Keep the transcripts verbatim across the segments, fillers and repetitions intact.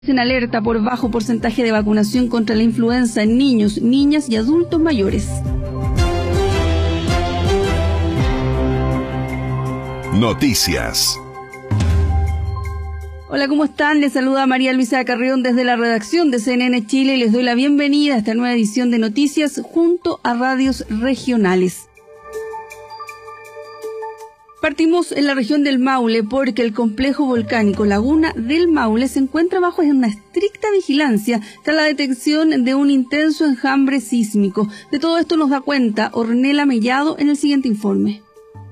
En alerta por bajo porcentaje de vacunación contra la influenza en niños, niñas y adultos mayores. Noticias. Hola, ¿cómo están? Les saluda María Luisa Carrión desde la redacción de C N N Chile y les doy la bienvenida a esta nueva edición de Noticias junto a radios regionales. Partimos en la región del Maule porque el complejo volcánico Laguna del Maule se encuentra bajo una estricta vigilancia tras la detección de un intenso enjambre sísmico. De todo esto nos da cuenta Ornella Mellado en el siguiente informe.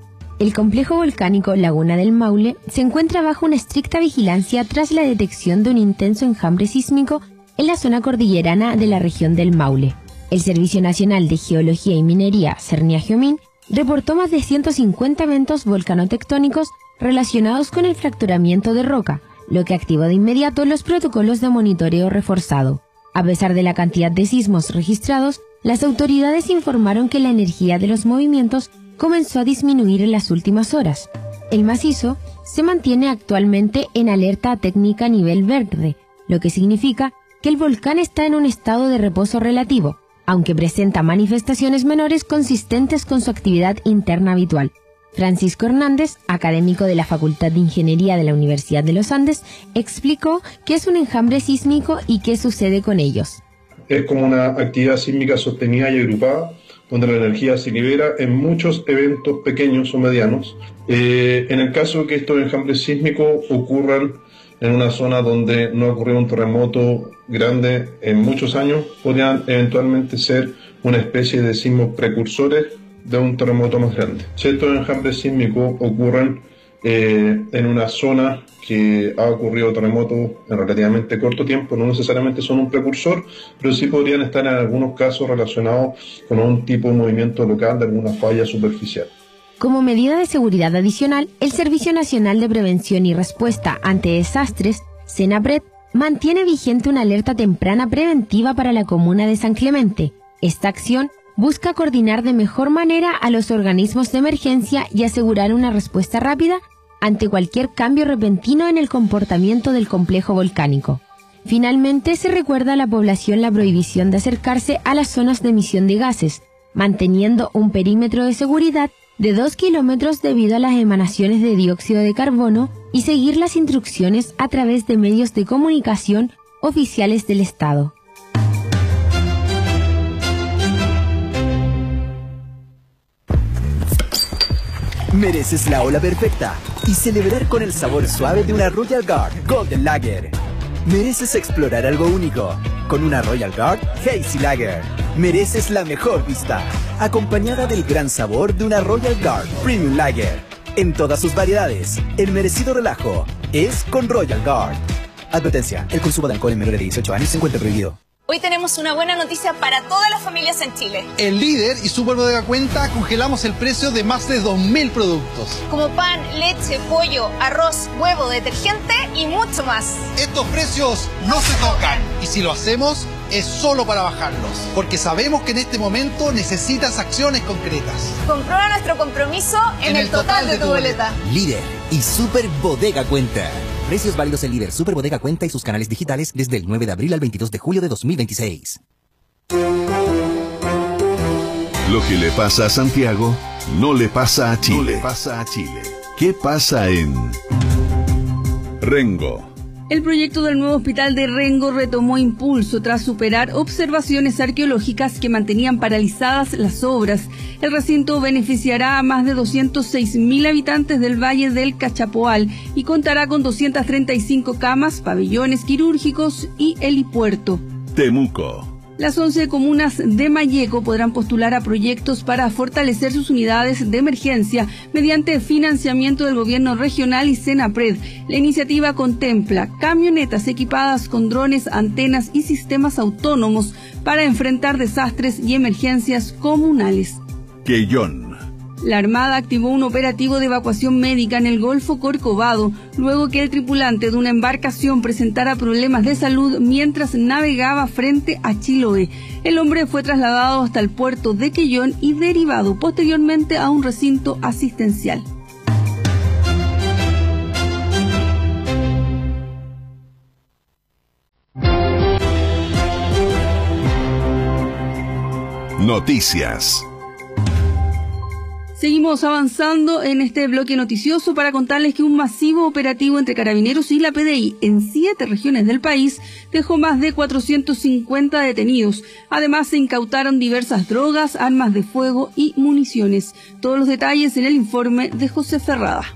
El complejo volcánico Laguna del Maule se encuentra bajo una estricta vigilancia tras la detección de un intenso enjambre sísmico en la zona cordillerana de la región del Maule. El Servicio Nacional de Geología y Minería, Cernia-Geomin, reportó más de ciento cincuenta eventos volcanotectónicos relacionados con el fracturamiento de roca, lo que activó de inmediato los protocolos de monitoreo reforzado. A pesar de la cantidad de sismos registrados, las autoridades informaron que la energía de los movimientos comenzó a disminuir en las últimas horas. El macizo se mantiene actualmente en alerta técnica nivel verde, lo que significa que el volcán está en un estado de reposo relativo, aunque presenta manifestaciones menores consistentes con su actividad interna habitual. Francisco Hernández, académico de la Facultad de Ingeniería de la Universidad de los Andes, explicó qué es un enjambre sísmico y qué sucede con ellos. Es como una actividad sísmica sostenida y agrupada, donde la energía se libera en muchos eventos pequeños o medianos. Eh, en el caso que estos enjambres sísmicos ocurran en una zona donde no ha ocurrido un terremoto grande en muchos años, podrían eventualmente ser una especie de sismos precursores de un terremoto más grande. Si estos enjambres sísmicos ocurren eh, en una zona que ha ocurrido terremotos en relativamente corto tiempo, no necesariamente son un precursor, pero sí podrían estar en algunos casos relacionados con un tipo de movimiento local de alguna falla superficial. Como medida de seguridad adicional, el Servicio Nacional de Prevención y Respuesta ante Desastres, SENAPRED, mantiene vigente una alerta temprana preventiva para la comuna de San Clemente. Esta acción busca coordinar de mejor manera a los organismos de emergencia y asegurar una respuesta rápida ante cualquier cambio repentino en el comportamiento del complejo volcánico. Finalmente, se recuerda a la población la prohibición de acercarse a las zonas de emisión de gases, manteniendo un perímetro de seguridad de dos kilómetros debido a las emanaciones de dióxido de carbono y seguir las instrucciones a través de medios de comunicación oficiales del Estado. Mereces la ola perfecta y celebrar con el sabor suave de una Royal Guard Golden Lager. Mereces explorar algo único con una Royal Guard Hazy Lager. Mereces la mejor vista, acompañada del gran sabor de una Royal Guard Premium Lager. En todas sus variedades, el merecido relajo es con Royal Guard. Advertencia, el consumo de alcohol en menores de dieciocho años se encuentra prohibido. Hoy tenemos una buena noticia para todas las familias en Chile. En Líder y Super Bodega Cuenta congelamos el precio de más de dos mil productos. Como pan, leche, pollo, arroz, huevo, detergente y mucho más. Estos precios no se tocan. Y si lo hacemos, es solo para bajarlos. Porque sabemos que en este momento necesitas acciones concretas. Comprueba nuestro compromiso en, en el, el total, total de tu boleta. Líder y Super Bodega Cuenta. Precios válidos en Líder, Super Bodega Cuenta y sus canales digitales desde el nueve de abril al veintidós de julio de dos mil veintiséis. Lo que le pasa a Santiago no le pasa a Chile. No le pasa a Chile. ¿Qué pasa en Rengo? El proyecto del nuevo hospital de Rengo retomó impulso tras superar observaciones arqueológicas que mantenían paralizadas las obras. El recinto beneficiará a más de doscientos seis mil habitantes del Valle del Cachapoal y contará con doscientas treinta y cinco camas, pabellones quirúrgicos y helipuerto. Temuco. Las once comunas de Malleco podrán postular a proyectos para fortalecer sus unidades de emergencia mediante financiamiento del gobierno regional y SENAPRED. La iniciativa contempla camionetas equipadas con drones, antenas y sistemas autónomos para enfrentar desastres y emergencias comunales. Quellón. La Armada activó un operativo de evacuación médica en el Golfo Corcovado, luego que el tripulante de una embarcación presentara problemas de salud mientras navegaba frente a Chiloé. El hombre fue trasladado hasta el puerto de Quellón y derivado posteriormente a un recinto asistencial. Noticias. Seguimos avanzando en este bloque noticioso para contarles que un masivo operativo entre Carabineros y la P D I en siete regiones del país dejó más de cuatrocientos cincuenta detenidos. Además, se incautaron diversas drogas, armas de fuego y municiones. Todos los detalles en el informe de José Ferrada.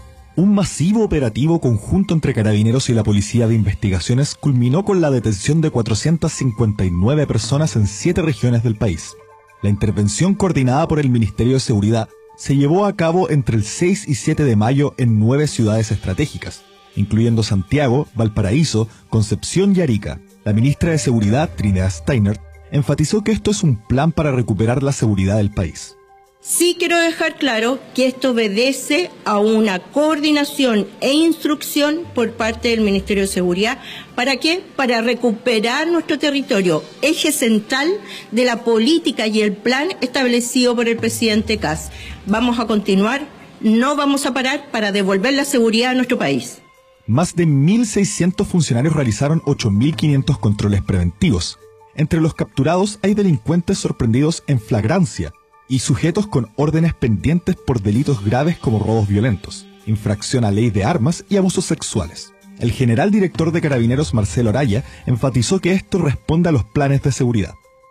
Un masivo operativo conjunto entre Carabineros y la Policía de Investigaciones culminó con la detención de cuatrocientas cincuenta y nueve personas en siete regiones del país. La intervención coordinada por el Ministerio de Seguridad se llevó a cabo entre el seis y siete de mayo en nueve ciudades estratégicas, incluyendo Santiago, Valparaíso, Concepción y Arica. La ministra de Seguridad, Trinidad Steiner, enfatizó que esto es un plan para recuperar la seguridad del país. Sí quiero dejar claro que esto obedece a una coordinación e instrucción por parte del Ministerio de Seguridad. ¿Para qué? Para recuperar nuestro territorio, eje central de la política y el plan establecido por el presidente Kast. Vamos a continuar, no vamos a parar para devolver la seguridad a nuestro país. Más de mil seiscientos funcionarios realizaron ocho mil quinientos controles preventivos. Entre los capturados hay delincuentes sorprendidos en flagrancia y sujetos con órdenes pendientes por delitos graves como robos violentos, infracción a ley de armas y abusos sexuales. El general director de Carabineros, Marcelo Araya, enfatizó que esto responde a los planes de seguridad.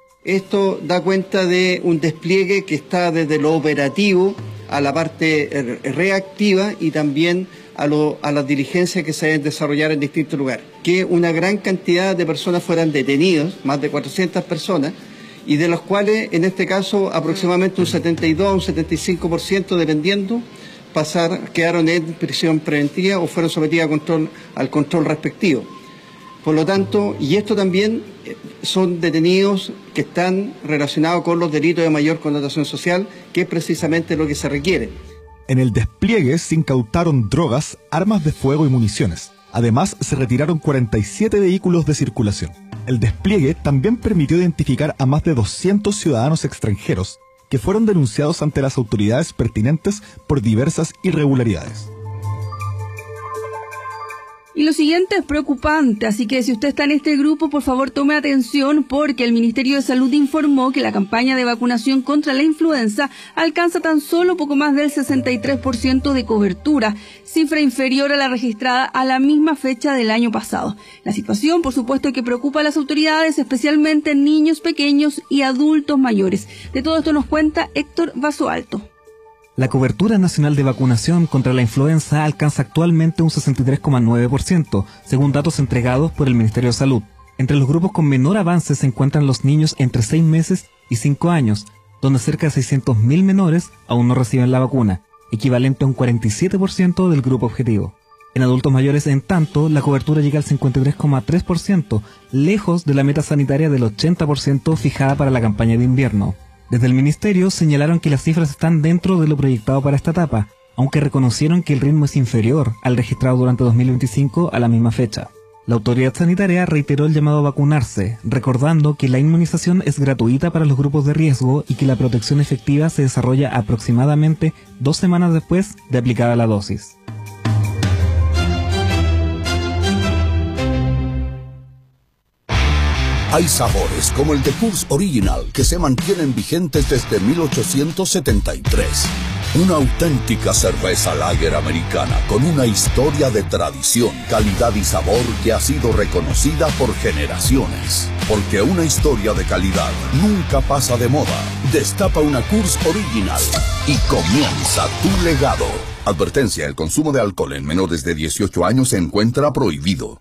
Esto da cuenta de un despliegue que está desde lo operativo a la parte reactiva y también a, lo, a las diligencias que se deben desarrollar en distintos lugares. Que una gran cantidad de personas fueran detenidas, más de cuatrocientas personas, y de los cuales, en este caso, aproximadamente un setenta y dos, un setenta y cinco por ciento, dependiendo, pasar, quedaron en prisión preventiva o fueron sometidas a control, al control respectivo. Por lo tanto, y esto también son detenidos que están relacionados con los delitos de mayor connotación social, que es precisamente lo que se requiere. En el despliegue se incautaron drogas, armas de fuego y municiones. Además, se retiraron cuarenta y siete vehículos de circulación. El despliegue también permitió identificar a más de doscientos ciudadanos extranjeros que fueron denunciados ante las autoridades pertinentes por diversas irregularidades. Y lo siguiente es preocupante, así que si usted está en este grupo, por favor tome atención porque el Ministerio de Salud informó que la campaña de vacunación contra la influenza alcanza tan solo poco más del sesenta y tres por ciento de cobertura, cifra inferior a la registrada a la misma fecha del año pasado. La situación, por supuesto, que preocupa a las autoridades, especialmente niños pequeños y adultos mayores. De todo esto nos cuenta Héctor Basoalto. La cobertura nacional de vacunación contra la influenza alcanza actualmente un sesenta y tres coma nueve por ciento, según datos entregados por el Ministerio de Salud. Entre los grupos con menor avance se encuentran los niños entre seis meses y cinco años, donde cerca de seiscientos mil menores aún no reciben la vacuna, equivalente a un cuarenta y siete por ciento del grupo objetivo. En adultos mayores, en tanto, la cobertura llega al cincuenta y tres coma tres por ciento, lejos de la meta sanitaria del ochenta por ciento fijada para la campaña de invierno. Desde el Ministerio señalaron que las cifras están dentro de lo proyectado para esta etapa, aunque reconocieron que el ritmo es inferior al registrado durante dos mil veinticinco a la misma fecha. La autoridad sanitaria reiteró el llamado a vacunarse, recordando que la inmunización es gratuita para los grupos de riesgo y que la protección efectiva se desarrolla aproximadamente dos semanas después de aplicada la dosis. Hay sabores como el de Coors Original que se mantienen vigentes desde mil ochocientos setenta y tres. Una auténtica cerveza lager americana con una historia de tradición, calidad y sabor que ha sido reconocida por generaciones. Porque una historia de calidad nunca pasa de moda. Destapa una Coors Original y comienza tu legado. Advertencia: el consumo de alcohol en menores de dieciocho años se encuentra prohibido.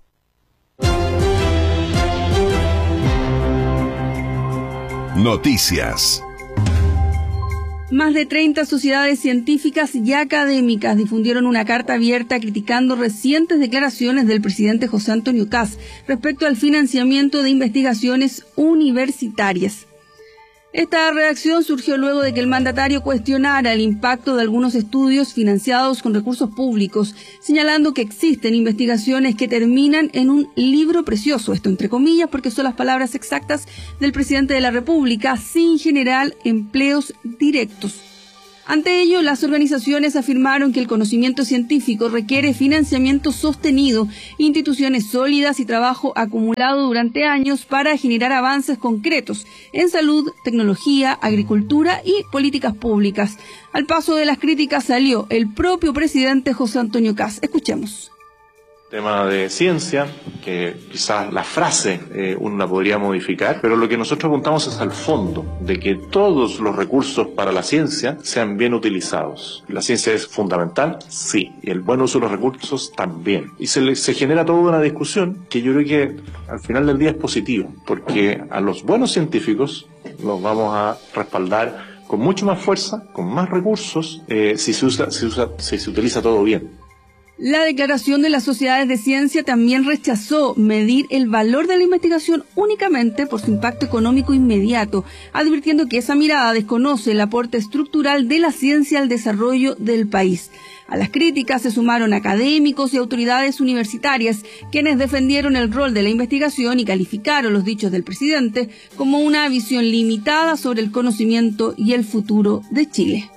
Noticias. Más de treinta sociedades científicas y académicas difundieron una carta abierta criticando recientes declaraciones del presidente José Antonio Kast respecto al financiamiento de investigaciones universitarias. Esta reacción surgió luego de que el mandatario cuestionara el impacto de algunos estudios financiados con recursos públicos, señalando que existen investigaciones que terminan en un libro precioso, esto entre comillas porque son las palabras exactas del presidente de la República, sin generar empleos directos. Ante ello, las organizaciones afirmaron que el conocimiento científico requiere financiamiento sostenido, instituciones sólidas y trabajo acumulado durante años para generar avances concretos en salud, tecnología, agricultura y políticas públicas. Al paso de las críticas salió el propio presidente José Antonio Kast. Escuchemos. Tema de ciencia, que quizás la frase eh, uno la podría modificar, pero lo que nosotros apuntamos es al fondo, de que todos los recursos para la ciencia sean bien utilizados. La ciencia es fundamental, sí, y el buen uso de los recursos también. Y se, le, se genera toda una discusión que yo creo que al final del día es positiva, porque a los buenos científicos los vamos a respaldar con mucho más fuerza, con más recursos, eh, si se usa, si usa, si se utiliza todo bien. La declaración de las sociedades de ciencia también rechazó medir el valor de la investigación únicamente por su impacto económico inmediato, advirtiendo que esa mirada desconoce el aporte estructural de la ciencia al desarrollo del país. A las críticas se sumaron académicos y autoridades universitarias, quienes defendieron el rol de la investigación y calificaron los dichos del presidente como una visión limitada sobre el conocimiento y el futuro de Chile.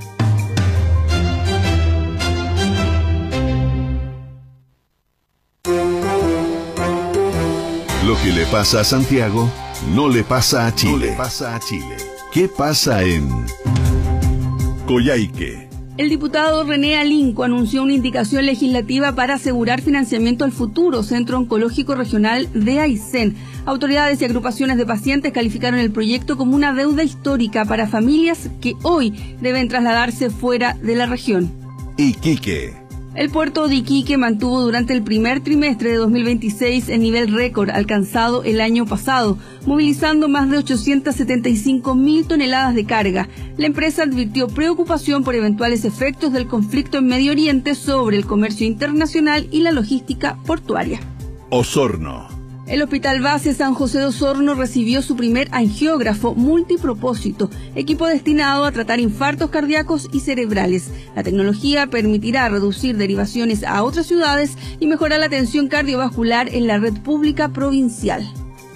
Lo que le pasa a Santiago no le pasa a Chile. No le pasa a Chile. ¿Qué pasa en Coyhaique? El diputado René Alinco anunció una indicación legislativa para asegurar financiamiento al futuro Centro Oncológico Regional de Aysén. Autoridades y agrupaciones de pacientes calificaron el proyecto como una deuda histórica para familias que hoy deben trasladarse fuera de la región. Iquique. El puerto de Iquique mantuvo durante el primer trimestre de dos mil veintiséis el nivel récord alcanzado el año pasado, movilizando más de ochocientas setenta y cinco mil toneladas de carga. La empresa advirtió preocupación por eventuales efectos del conflicto en Medio Oriente sobre el comercio internacional y la logística portuaria. Osorno. El Hospital Base San José de Osorno recibió su primer angiógrafo multipropósito, equipo destinado a tratar infartos cardíacos y cerebrales. La tecnología permitirá reducir derivaciones a otras ciudades y mejorar la atención cardiovascular en la red pública provincial.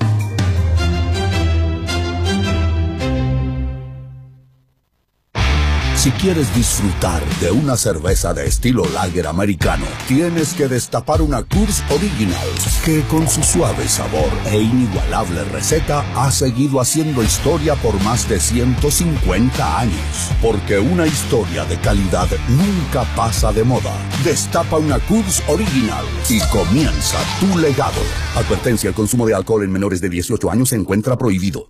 Si quieres disfrutar de una cerveza de estilo lager americano, tienes que destapar una Coors Original, que con su suave sabor e inigualable receta ha seguido haciendo historia por más de ciento cincuenta años. Porque una historia de calidad nunca pasa de moda. Destapa una Coors Original y comienza tu legado. Advertencia: el consumo de alcohol en menores de dieciocho años se encuentra prohibido.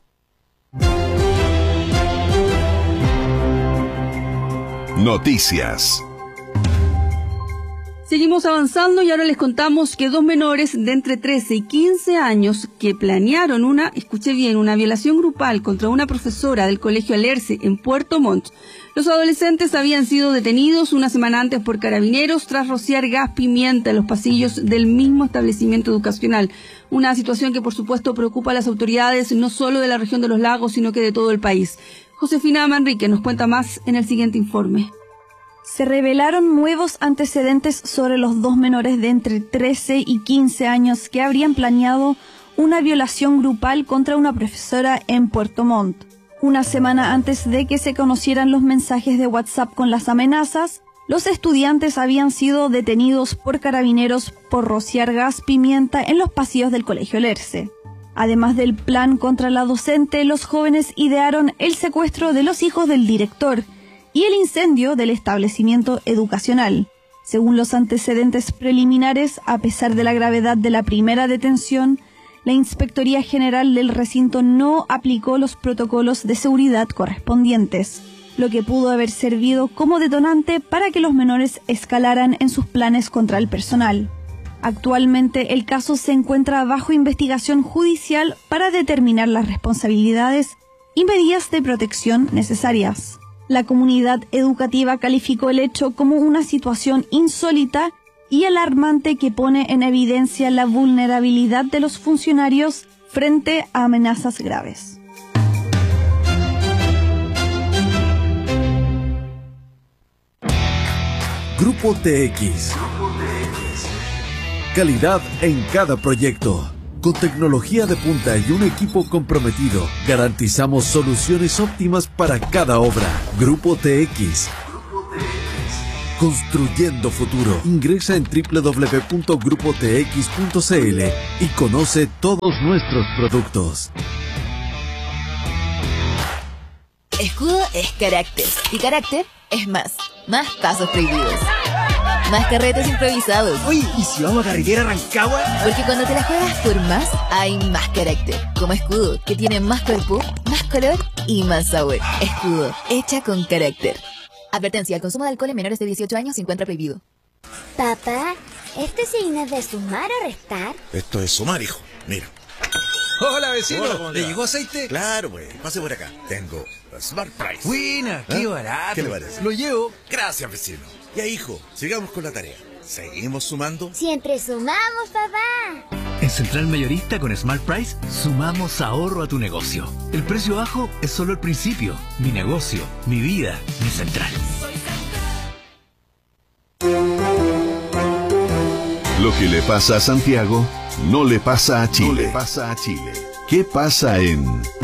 Noticias. Seguimos avanzando y ahora les contamos que dos menores de entre trece y quince años que planearon una, escuche bien, una violación grupal contra una profesora del Colegio Alerce en Puerto Montt. Los adolescentes habían sido detenidos una semana antes por carabineros tras rociar gas pimienta en los pasillos del mismo establecimiento educacional. Una situación que por supuesto preocupa a las autoridades no solo de la región de los lagos, sino que de todo el país. Josefina Manrique nos cuenta más en el siguiente informe. Se revelaron nuevos antecedentes sobre los dos menores de entre trece y quince años que habrían planeado una violación grupal contra una profesora en Puerto Montt. Una semana antes de que se conocieran los mensajes de WhatsApp con las amenazas, los estudiantes habían sido detenidos por carabineros por rociar gas pimienta en los pasillos del Colegio Alerce. Además del plan contra la docente, los jóvenes idearon el secuestro de los hijos del director y el incendio del establecimiento educacional. Según los antecedentes preliminares, a pesar de la gravedad de la primera detención, la Inspectoría General del recinto no aplicó los protocolos de seguridad correspondientes, lo que pudo haber servido como detonante para que los menores escalaran en sus planes contra el personal. Actualmente el caso se encuentra bajo investigación judicial para determinar las responsabilidades y medidas de protección necesarias. La comunidad educativa calificó el hecho como una situación insólita y alarmante que pone en evidencia la vulnerabilidad de los funcionarios frente a amenazas graves. Grupo T X. Calidad en cada proyecto. Con tecnología de punta y un equipo comprometido, garantizamos soluciones óptimas para cada obra. Grupo T X. Construyendo futuro. Ingresa en doble u doble u doble u punto grupo t x punto c l y conoce todos nuestros productos. Escudo es carácter. Y carácter es más. Más pasos prohibidos. Más carretes improvisados. Uy, ¿y si vamos a carretera Rancagua? Porque cuando te la juegas por más, hay más carácter. Como Escudo, que tiene más cuerpo, más color y más sabor. Escudo, hecha con carácter. Advertencia, el consumo de alcohol en menores de dieciocho años se encuentra prohibido. Papá, ¿este signo es de sumar o restar? Esto es sumar, hijo. Mira. Hola, vecino. Hola, ¿le llegó aceite? Claro, pues. Pase por acá. Tengo Smart Price. Buena, qué ¿Eh? barato. ¿Qué le parece? Lo llevo. Gracias, vecino. Ya, hijo, sigamos con la tarea. ¿Seguimos sumando? Siempre sumamos, papá. En Central Mayorista con Smart Price sumamos ahorro a tu negocio. El precio bajo es solo el principio. Mi negocio, mi vida, mi Central. Lo que le pasa a Santiago no le pasa a Chile. No le pasa a Chile. ¿Qué pasa en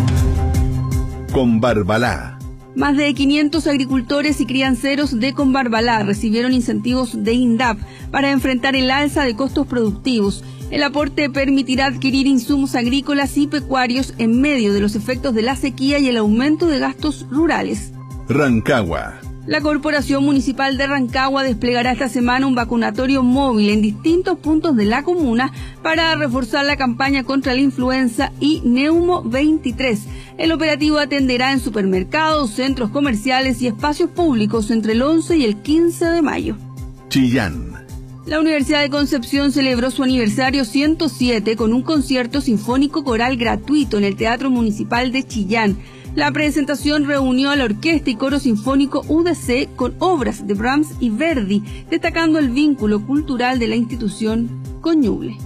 Combarbalá? Más de quinientos agricultores y crianceros de Combarbalá recibieron incentivos de INDAP para enfrentar el alza de costos productivos. El aporte permitirá adquirir insumos agrícolas y pecuarios en medio de los efectos de la sequía y el aumento de gastos rurales. Rancagua. La Corporación Municipal de Rancagua desplegará esta semana un vacunatorio móvil en distintos puntos de la comuna para reforzar la campaña contra la influenza y Neumo veintitrés. El operativo atenderá en supermercados, centros comerciales y espacios públicos entre el once y el quince de mayo. Chillán. La Universidad de Concepción celebró su aniversario ciento siete con un concierto sinfónico coral gratuito en el Teatro Municipal de Chillán. La presentación reunió a la Orquesta y Coro Sinfónico U D C con obras de Brahms y Verdi, destacando el vínculo cultural de la institución con Ñuble.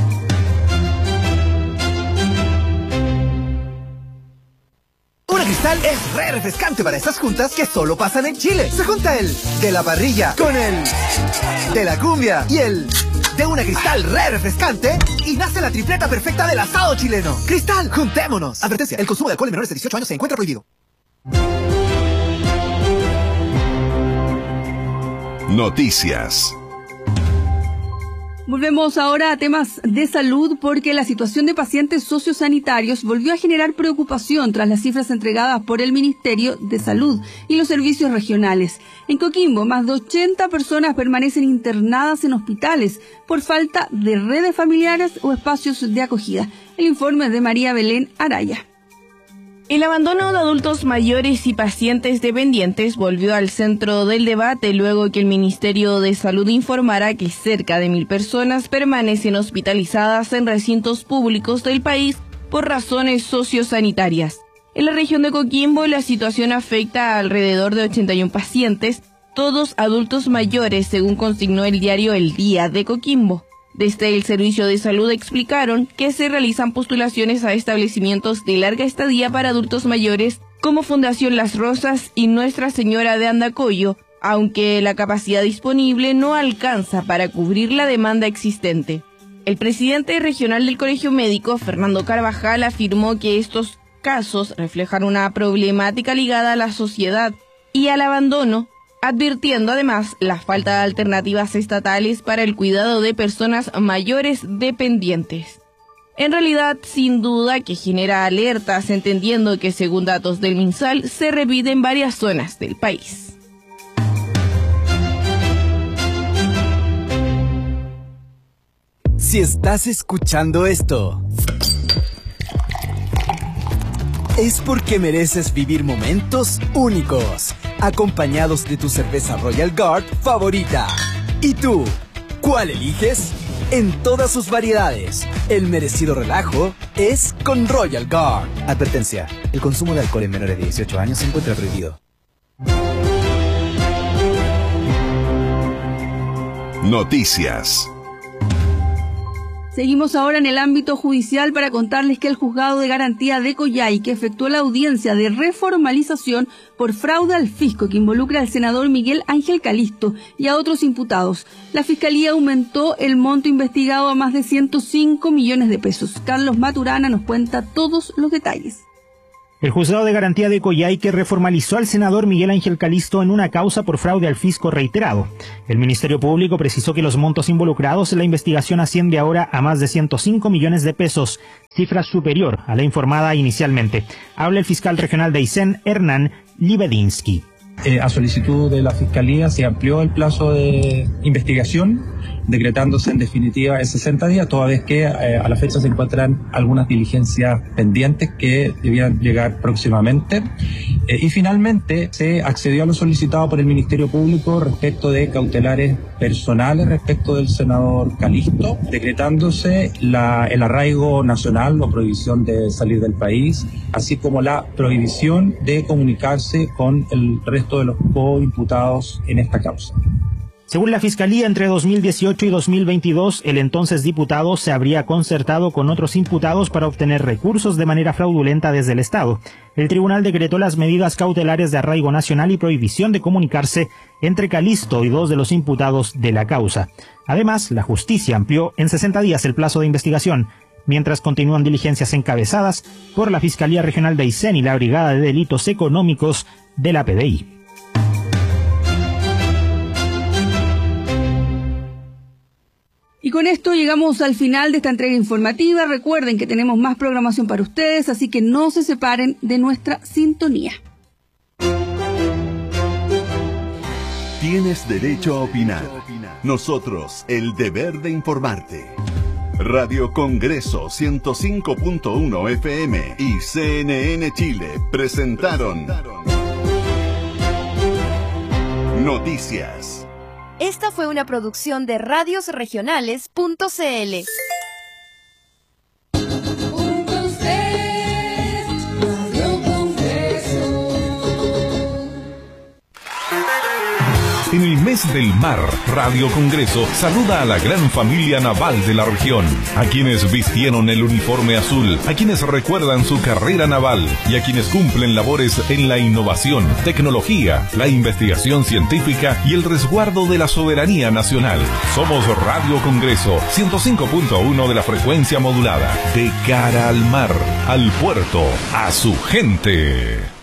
Una Cristal es re refrescante para estas juntas que solo pasan en Chile. Se junta el de la parrilla con el de la cumbia y el de una Cristal re refrescante y nace la tripleta perfecta del asado chileno. Cristal, juntémonos. Advertencia, el consumo de alcohol en menores de dieciocho años se encuentra prohibido. Noticias. Volvemos ahora a temas de salud porque la situación de pacientes sociosanitarios volvió a generar preocupación tras las cifras entregadas por el Ministerio de Salud y los servicios regionales. En Coquimbo, más de ochenta personas permanecen internadas en hospitales por falta de redes familiares o espacios de acogida. El informe es de María Belén Araya. El abandono de adultos mayores y pacientes dependientes volvió al centro del debate luego que el Ministerio de Salud informara que cerca de mil personas permanecen hospitalizadas en recintos públicos del país por razones sociosanitarias. En la región de Coquimbo, la situación afecta a alrededor de ochenta y uno pacientes, todos adultos mayores, según consignó el diario El Día de Coquimbo. Desde el Servicio de Salud explicaron que se realizan postulaciones a establecimientos de larga estadía para adultos mayores como Fundación Las Rosas y Nuestra Señora de Andacollo, aunque la capacidad disponible no alcanza para cubrir la demanda existente. El presidente regional del Colegio Médico, Fernando Carvajal, afirmó que estos casos reflejan una problemática ligada a la sociedad y al abandono, advirtiendo además la falta de alternativas estatales para el cuidado de personas mayores dependientes. En realidad, sin duda que genera alertas, entendiendo que según datos del MinSal se repite en varias zonas del país. Si estás escuchando esto, es porque mereces vivir momentos únicos, acompañados de tu cerveza Royal Guard favorita. ¿Y tú? ¿Cuál eliges? En todas sus variedades, el merecido relajo es con Royal Guard. Advertencia, el consumo de alcohol en menores de dieciocho años se encuentra prohibido. Noticias. Seguimos ahora en el ámbito judicial para contarles que el Juzgado de Garantía de Coyhaique efectuó la audiencia de reformalización por fraude al fisco que involucra al senador Miguel Ángel Calisto y a otros imputados. La Fiscalía aumentó el monto investigado a más de ciento cinco millones de pesos. Carlos Maturana nos cuenta todos los detalles. El Juzgado de Garantía de Coyhaique reformalizó al senador Miguel Ángel Calisto en una causa por fraude al fisco reiterado. El Ministerio Público precisó que los montos involucrados en la investigación asciende ahora a más de ciento cinco millones de pesos, cifra superior a la informada inicialmente. Habla el fiscal regional de Aysén, Hernán Libedinsky. Eh, a solicitud de la Fiscalía se amplió el plazo de investigación, decretándose en definitiva en sesenta días, toda vez que eh, a la fecha se encuentran algunas diligencias pendientes que debían llegar próximamente. Eh, y finalmente se accedió a lo solicitado por el Ministerio Público respecto de cautelares personales respecto del senador Calisto, decretándose la, el arraigo nacional o prohibición de salir del país, así como la prohibición de comunicarse con el resto de los coimputados en esta causa. Según la Fiscalía, entre dos mil dieciocho y dos mil veintidós, el entonces diputado se habría concertado con otros imputados para obtener recursos de manera fraudulenta desde el Estado. El tribunal decretó las medidas cautelares de arraigo nacional y prohibición de comunicarse entre Calisto y dos de los imputados de la causa. Además, la justicia amplió en sesenta días el plazo de investigación, mientras continúan diligencias encabezadas por la Fiscalía Regional de Aysén y la Brigada de Delitos Económicos de la P D I. Y con esto llegamos al final de esta entrega informativa. Recuerden que tenemos más programación para ustedes, así que no se separen de nuestra sintonía. Tienes derecho a opinar. Nosotros, el deber de informarte. Radio Congreso ciento cinco punto uno F M y C N N Chile presentaron Noticias. Esta fue una producción de radios regionales punto c l. En el mes del mar, Radio Congreso saluda a la gran familia naval de la región, a quienes vistieron el uniforme azul, a quienes recuerdan su carrera naval y a quienes cumplen labores en la innovación, tecnología, la investigación científica y el resguardo de la soberanía nacional. Somos Radio Congreso, ciento cinco punto uno de la frecuencia modulada, de cara al mar, al puerto, a su gente.